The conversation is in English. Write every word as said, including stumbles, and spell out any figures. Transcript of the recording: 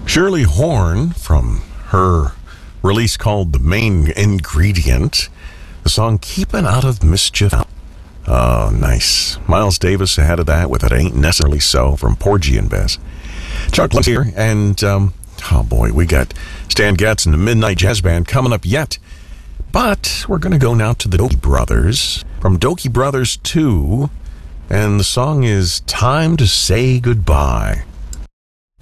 Shirley Horn from her release called The Main Ingredient. The song Keeping Out of Mischief. Oh, nice. Miles Davis ahead of that with It Ain't Necessarily So from Porgy and Bess. Chuck Lewis here, and um, oh boy, we got Stan Getz and the Midnight Jazz Band coming up yet. But we're going to go now to the Dokie Brothers from Dokie Brothers two, and the song is Time to Say Goodbye.